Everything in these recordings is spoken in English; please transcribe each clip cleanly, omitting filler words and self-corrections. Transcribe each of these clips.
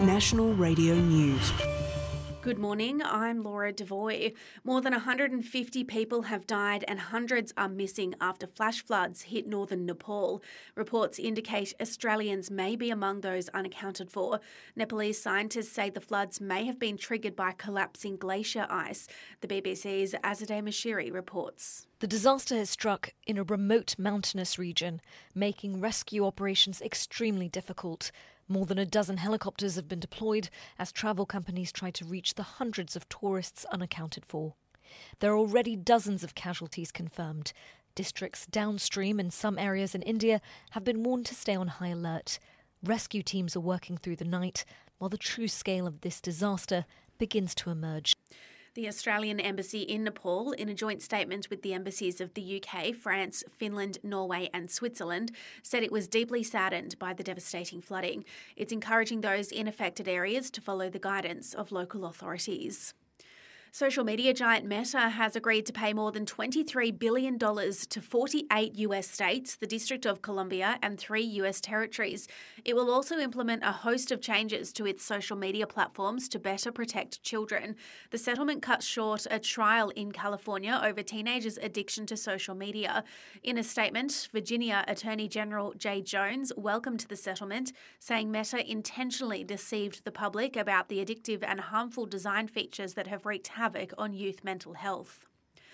National Radio News. Good morning, I'm Laura Devoy. More than 150 people have died and hundreds are missing after flash floods hit northern Nepal. Reports indicate Australians may be among those unaccounted for. Nepalese scientists say the floods may have been triggered by collapsing glacier ice. The BBC's Azadeh Mashiri reports. The disaster has struck in a remote mountainous region, making rescue operations extremely difficult. More than a dozen helicopters have been deployed as travel companies try to reach the hundreds of tourists unaccounted for. There are already dozens of casualties confirmed. Districts downstream in some areas in India have been warned to stay on high alert. Rescue teams are working through the night while the true scale of this disaster begins to emerge. The Australian Embassy in Nepal, in a joint statement with the embassies of the UK, France, Finland, Norway and Switzerland, said it was deeply saddened by the devastating flooding. It's encouraging those in affected areas to follow the guidance of local authorities. Social media giant Meta has agreed to pay more than $23 billion to 48 US states, the District of Columbia and 3 US territories. It will also implement a host of changes to its social media platforms to better protect children. The settlement cuts short a trial in California over teenagers' addiction to social media. In a statement, Virginia Attorney General Jay Jones welcomed the settlement, saying Meta intentionally deceived the public about the addictive and harmful design features that have wreaked havoc on youth mental health.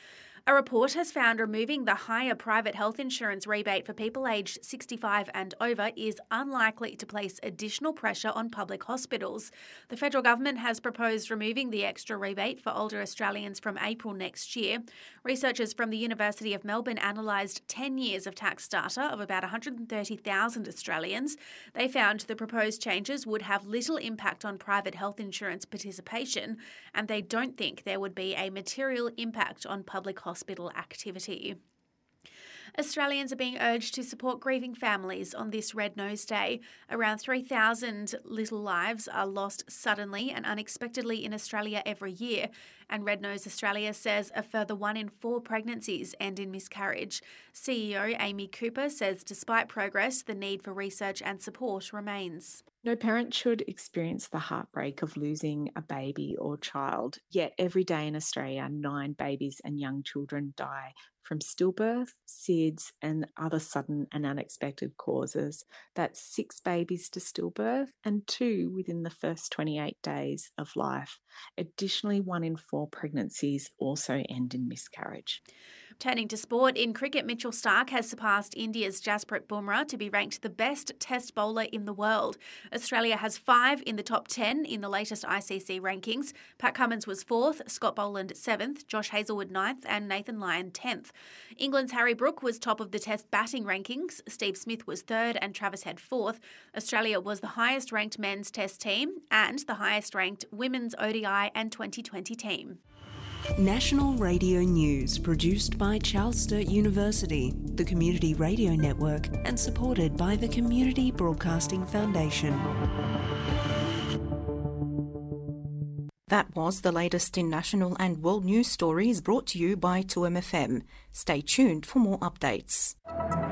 A report has found removing the higher private health insurance rebate for people aged 65 and over is unlikely to place additional pressure on public hospitals. The federal government has proposed removing the extra rebate for older Australians from April next year. Researchers from the University of Melbourne analysed 10 years of tax data of about 130,000 Australians. They found the proposed changes would have little impact on private health insurance participation, and they don't think there would be a material impact on public hospital activity. Australians are being urged to support grieving families on this Red Nose Day. Around 3,000 little lives are lost suddenly and unexpectedly in Australia every year, and Red Nose Australia says a further 1 in 4 pregnancies end in miscarriage. CEO Amy Cooper says despite progress, the need for research and support remains. No parent should experience the heartbreak of losing a baby or child, yet every day in Australia, 9 babies and young children die from stillbirth, SIDS and other sudden and unexpected causes. That's 6 babies to stillbirth and 2 within the first 28 days of life. Additionally, 1 in 4 pregnancies also end in miscarriage. Turning to sport, in cricket, Mitchell Starc has surpassed India's Jasprit Bumrah to be ranked the best test bowler in the world. Australia has 5 in the top 10 in the latest ICC rankings. Pat Cummins was 4th, Scott Boland 7th, Josh Hazlewood 9th and Nathan Lyon 10th. England's Harry Brook was top of the test batting rankings. Steve Smith was 3rd and Travis Head 4th. Australia was the highest ranked men's test team and the highest ranked women's ODI and 2020 team. National Radio News, produced by Charles Sturt University, the Community Radio Network, and supported by the Community Broadcasting Foundation. That was the latest in national and world news stories brought to you by 2MFM. Stay tuned for more updates.